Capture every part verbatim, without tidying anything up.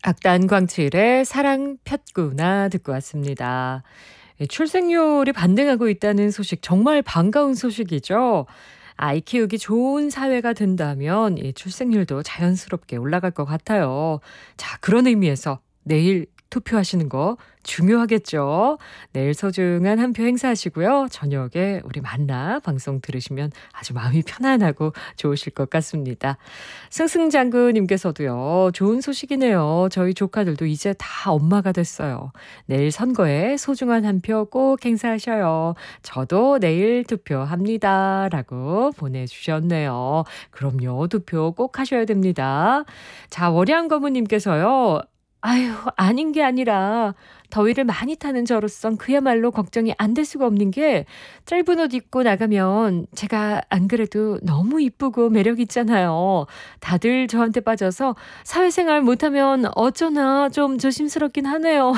악단 광칠의 사랑 폈구나 듣고 왔습니다. 예, 출생률이 반등하고 있다는 소식 정말 반가운 소식이죠. 아이 키우기 좋은 사회가 된다면 이 출생률도 자연스럽게 올라갈 것 같아요. 자, 그런 의미에서 내일 투표하시는 거 중요하겠죠. 내일 소중한 한 표 행사하시고요. 저녁에 우리 만나 방송 들으시면 아주 마음이 편안하고 좋으실 것 같습니다. 승승장구님께서도요. 좋은 소식이네요. 저희 조카들도 이제 다 엄마가 됐어요. 내일 선거에 소중한 한 표 꼭 행사하셔요. 저도 내일 투표합니다. 라고 보내주셨네요. 그럼요. 투표 꼭 하셔야 됩니다. 자, 월양거무님께서요. 아유, 아닌 게 아니라 더위를 많이 타는 저로선 그야말로 걱정이 안 될 수가 없는 게 짧은 옷 입고 나가면 제가 안 그래도 너무 이쁘고 매력 있잖아요. 다들 저한테 빠져서 사회생활 못하면 어쩌나 좀 조심스럽긴 하네요.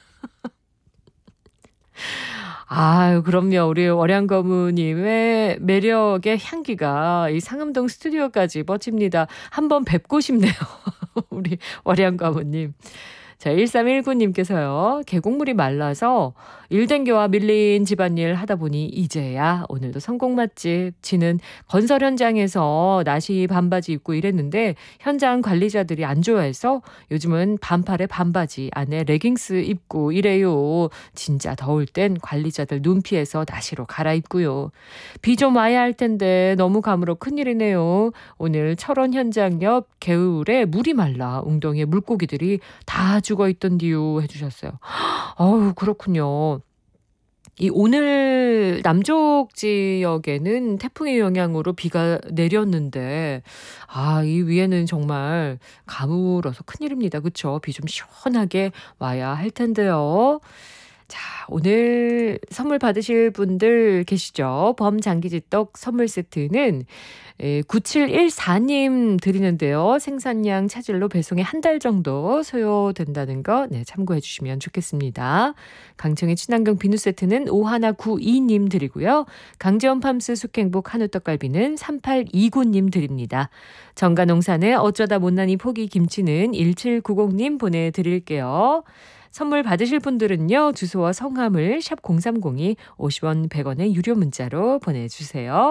아유, 그럼요. 우리 월양거무님의 매력의 향기가 이 상암동 스튜디오까지 뻗칩니다. 한번 뵙고 싶네요. 우리 월양거무님. 자, 일삼일구님께서요. 계곡물이 말라서 일댕겨와 밀린 집안일 하다 보니 이제야 오늘도 성공 맛집. 지는 건설 현장에서 나시 반바지 입고 일했는데 현장 관리자들이 안 좋아해서 요즘은 반팔에 반바지 안에 레깅스 입고 이래요. 진짜 더울 땐 관리자들 눈 피해서 나시로 갈아입고요. 비 좀 와야 할 텐데 너무 가물어 큰일이네요. 오늘 철원 현장 옆 개울에 물이 말라 웅덩이에 물고기들이 다 죽어 있던디요 해주셨어요. 어우, 그렇군요. 이 오늘 남쪽 지역에는 태풍의 영향으로 비가 내렸는데 아, 이 위에는 정말 가물어서 큰일입니다. 그쵸? 비 좀 시원하게 와야 할 텐데요. 자, 오늘 선물 받으실 분들 계시죠? 범장기지떡 선물 세트는 예, 구칠일사님 드리는데요. 생산량 차질로 배송에 한 달 정도 소요된다는 거 네, 참고해 주시면 좋겠습니다. 강청의 친환경 비누 세트는 오일구이님 드리고요. 강재원 팜스 숙행복 한우 떡갈비는 삼팔이구님 드립니다. 정가농산의 어쩌다 못난이 포기 김치는 일칠구공님 보내드릴게요. 선물 받으실 분들은요. 주소와 성함을 샵 공삼공이 오십 원 백 원의 유료 문자로 보내주세요.